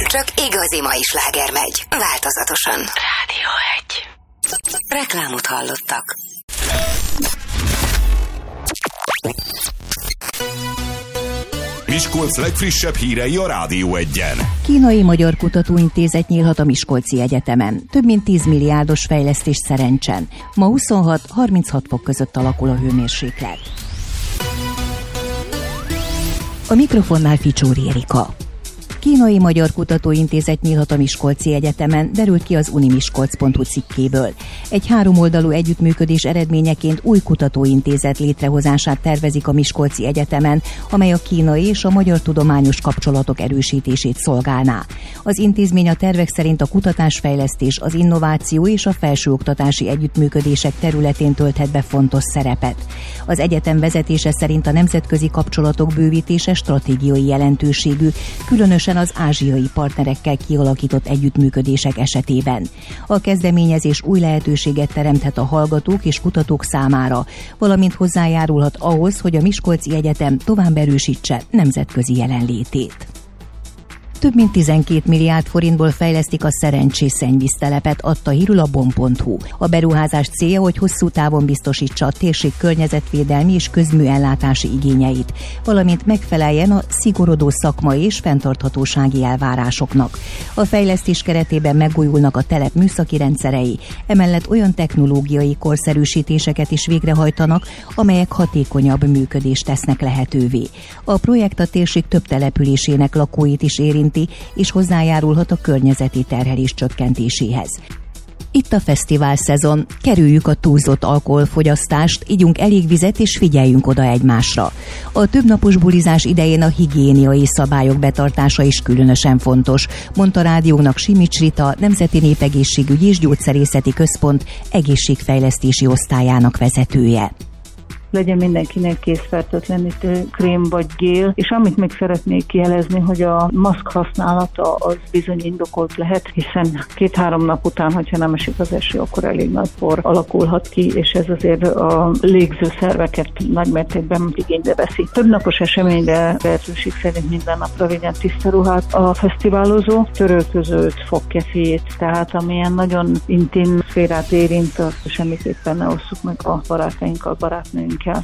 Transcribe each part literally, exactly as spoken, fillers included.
csak igazi mai sláger megy. Változatosan. Rádió egy. Reklámot hallottak. Miskolc legfrissebb hírei a Rádió egyen. Kínai Magyar Kutatóintézet nyílhat a Miskolci Egyetemen. Több mint tíz milliárdos fejlesztés Szerencsen. Ma huszonhat-harminchat fok között alakul a hőmérséklet. A mikrofonnál Ficsóri Erika. Kínai Magyar Kutatóintézet nyílhat a Miskolci Egyetemen, derült ki az unimiskolc pont hu cikkéből. Egy háromoldalú együttműködés eredményeként új kutatóintézet létrehozását tervezik a Miskolci Egyetemen, amely a kínai és a magyar tudományos kapcsolatok erősítését szolgálná. Az intézmény a tervek szerint a kutatásfejlesztés, az innováció és a felsőoktatási együttműködések területén tölthet be fontos szerepet. Az egyetem vezetése szerint a nemzetközi kapcsolatok bővítése stratégiai jelentőségű, különösen az ázsiai partnerekkel kialakított együttműködések esetében. A kezdeményezés új lehetőséget teremthet a hallgatók és kutatók számára, valamint hozzájárulhat ahhoz, hogy a Miskolci Egyetem tovább erősítse nemzetközi jelenlétét. Több mint tizenkét milliárd forintból fejlesztik a Szerencsés szennyvíztelepet, adta hírül a bon pont hu. A beruházás célja, hogy hosszú távon biztosítsa a térség környezetvédelmi és közműellátási igényeit, valamint megfeleljen a szigorodó szakmai és fenntarthatósági elvárásoknak. A fejlesztés keretében megújulnak a telep műszaki rendszerei, emellett olyan technológiai korszerűsítéseket is végrehajtanak, amelyek hatékonyabb működést tesznek lehetővé. A projekt a térség több településének lakóit is érint, és hozzájárulhat a környezeti terhelés csökkentéséhez. Itt a fesztivál szezon, kerüljük a túlzott alkoholfogyasztást, igyunk elég vizet és figyeljünk oda egymásra. A többnapos bulizás idején a higiéniai szabályok betartása is különösen fontos, mondta rádiónak Simics Rita, Nemzeti Népegészségügyi és Gyógyszerészeti Központ egészségfejlesztési osztályának vezetője. Legyen mindenkinek készfertőtlenítő krém vagy gél, és amit még szeretnék jelezni, hogy a maszk használata az bizony indokolt lehet, hiszen két-három nap után, hogyha nem esik az eső, akkor elég nagy por alakulhat ki, és ez azért a légzőszerveket nagymértékben igénybe veszi. Több napos eseményre lehetőség szerint minden napra vigyen tiszta ruhát a fesztiválozó, törölközőt, fogkefét, tehát amilyen nagyon intim szférát érint, azt semmiképpen ne osszuk meg a barátainkkal, barátnőink. Kell.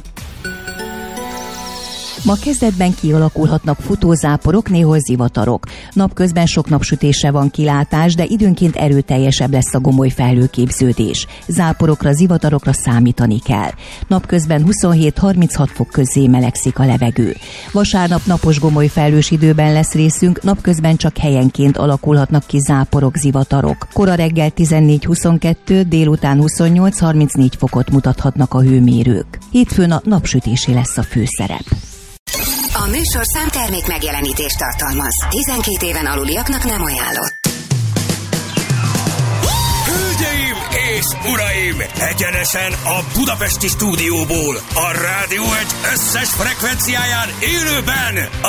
Ma kezdetben kialakulhatnak futózáporok, néhol zivatarok. Napközben sok napsütésre van kilátás, de időnként erőteljesebb lesz a gomoly felhőképződés. Záporokra, zivatarokra számítani kell. Napközben huszonhét-harminchat fok közé melegszik a levegő. Vasárnap napos gomoly felhős időben lesz részünk, napközben csak helyenként alakulhatnak ki záporok, zivatarok. Kora reggel tizennégy-huszonkettő, délután huszonnyolc-harmincnégy fokot mutathatnak a hőmérők. Hétfőn a napsütésé lesz a főszerep. A műsorszám termék megjelenítést tartalmaz. tizenkét éven aluliaknak nem ajánlott. Hölgyeim és uraim! Egyenesen a budapesti stúdióból, a Rádió egy összes frekvenciáján élőben